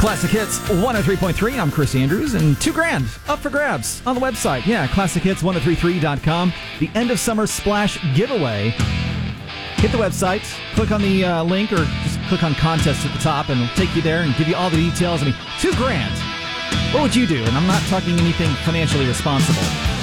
Classic Hits 103.3. I'm Chris Andrews, and $2,000 up for grabs on the website. Yeah, ClassicHits1033.com. The end of summer splash giveaway. Hit the website, click on the link, or just click on contest at the top, and it'll take you there and give you all the details. I mean, $2,000. What would you do? And I'm not talking anything financially responsible.